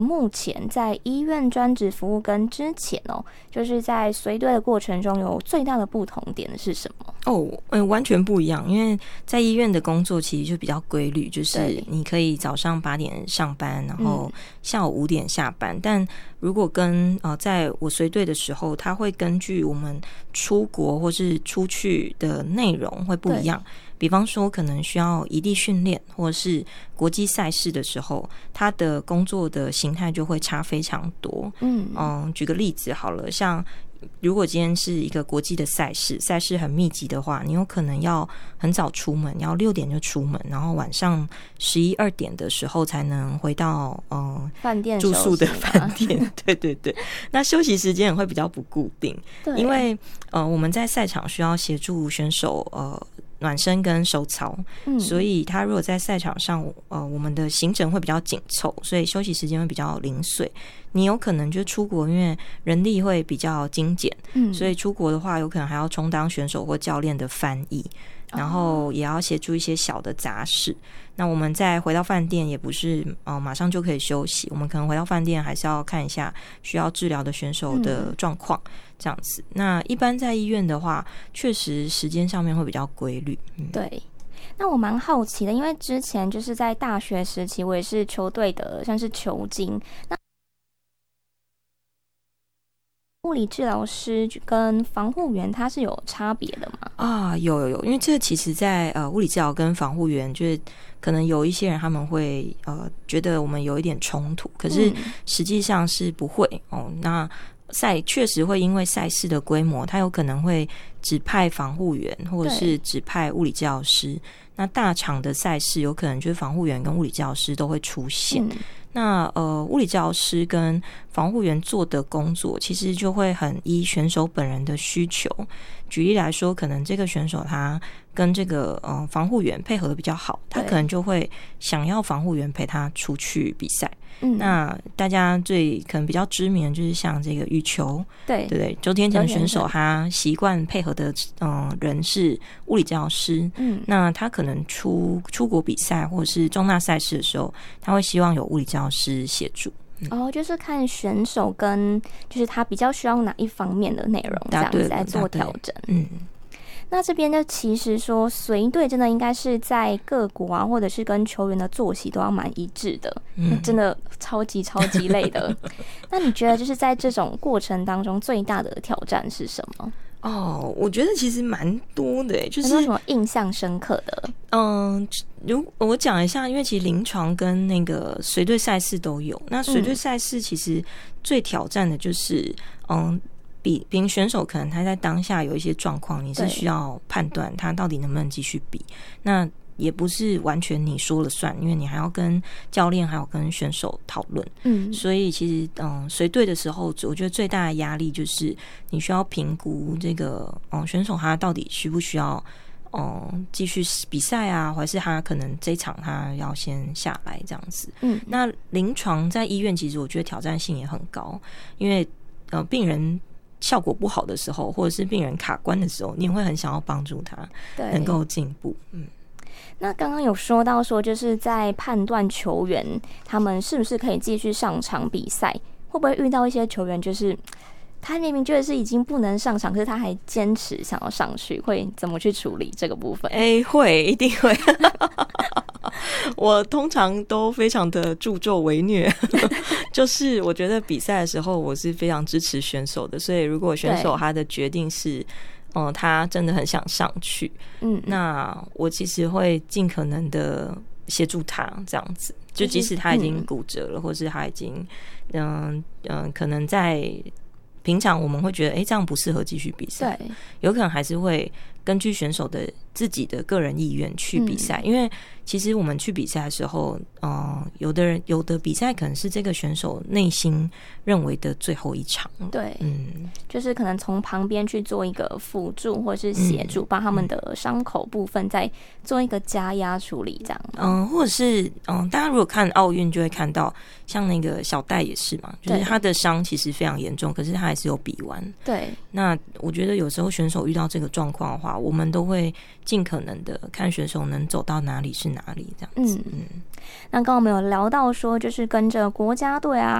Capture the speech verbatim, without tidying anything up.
目前在医院专职服务跟之前哦，就是在随队的过程中有最大的不同点是什么？ 哦，嗯，完全不一样。因为在医院的工作其实就比较规律，就是你可以早上八点上班，然后下午五点下班。嗯、但如果跟呃，在我随队的时候，它会根据我们出国或是出去的内容会不一样。比方说可能需要异地训练或者是国际赛事的时候，他的工作的形态就会差非常多。嗯嗯，举个例子好了，像如果今天是一个国际的赛事，赛事很密集的话，你有可能要很早出门，要六点就出门，然后晚上十一二点的时候才能回到呃饭店住宿的饭店。对对对，那休息时间也会比较不固定，因为呃我们在赛场需要协助选手呃。暖身跟收操、嗯、所以他如果在赛场上呃，我们的行程会比较紧凑，所以休息时间会比较零碎。你有可能就出国，因为人力会比较精简、嗯、所以出国的话有可能还要充当选手或教练的翻译，然后也要协助一些小的杂事。那我们再回到饭店也不是呃马上就可以休息，我们可能回到饭店还是要看一下需要治疗的选手的状况、嗯、这样子。那一般在医院的话确实时间上面会比较规律、嗯、 对。那我蛮好奇的，因为之前就是在大学时期我也是球队的像是球经，那物理治疗师跟防护员它是有差别的吗？ 啊，有有有，因为这其实在呃物理治疗跟防护员，就是可能有一些人他们会呃觉得我们有一点冲突，可是实际上是不会、嗯、哦。那赛确实会因为赛事的规模，它有可能会指派防护员或者是指派物理治疗师。那大场的赛事有可能就是防护员跟物理治疗师都会出现。嗯那呃，物理治疗师跟防护员做的工作，其实就会很依选手本人的需求。举例来说，可能这个选手他跟这个呃防护员配合的比较好，他可能就会想要防护员陪他出去比赛。嗯，那大家最可能比较知名的就是像这个羽球，对对对，周天成选手他习惯配合的嗯、呃、人是物理治疗师，嗯，那他可能出出国比赛或者是重大赛事的时候，他会希望有物理治疗师协助。 哦，就是看选手跟就是他比较需要哪一方面的内容，这样子来做调整。嗯，那这边就其实说随队真的应该是在各国啊，或者是跟球员的作息都要蛮一致的，嗯，真的超级超级累的。那你觉得就是在这种过程当中最大的挑战是什么？ 哦，我觉得其实蛮多的，就是有什么印象深刻的？ 嗯，如我讲一下，因为其实临床跟那个随队赛事都有。那随队赛事其实最挑战的就是，嗯，比比选手可能他在当下有一些状况，你是需要判断他到底能不能继续比。那也不是完全你说了算，因为你还要跟教练还有跟选手讨论。嗯，所以其实嗯随队的时候，我觉得最大的压力就是你需要评估这个嗯选手他到底需不需要嗯继续比赛啊，还是他可能这一场他要先下来这样子。嗯，那临床在医院其实我觉得挑战性也很高，因为呃病人效果不好的时候，或者是病人卡关的时候，你也会很想要帮助他能够进步。嗯。 那刚刚有说到说，就是在判断球员他们是不是可以继续上场比赛，会不会遇到一些球员就是他明明觉得是已经不能上场，可是他还坚持想要上去，会怎么去处理这个部分？ 哎、欸，会，一定会。我通常都非常的助纣为虐，就是我觉得比赛的时候我是非常支持选手的，所以如果选手他的决定是嗯、呃，他真的很想上去，嗯，那我其实会尽可能的协助他这样子，就即使他已经骨折了，嗯、或是他已经嗯嗯、呃，可能在平常我们会觉得哎、欸、这样不适合继续比赛，对，有可能还是会根据选手的自己的个人意愿去比赛、嗯、因为其实我们去比赛的时候呃，有的人有的比赛可能是这个选手内心认为的最后一场，对，嗯， 就是可能从旁边去做一个辅助或是协助，帮、嗯、他们的伤口部分再做一个加压处理这样， 嗯，或者是嗯，大家如果看奥运就会看到像那个小戴也是嘛，就是他的伤其实非常严重，可是他还是有比完，对，那我觉得有时候选手遇到这个状况的话话，我们都会尽可能的看选手能走到哪里是哪里这样子。嗯， 嗯那刚刚我们有聊到说，就是跟着国家队啊，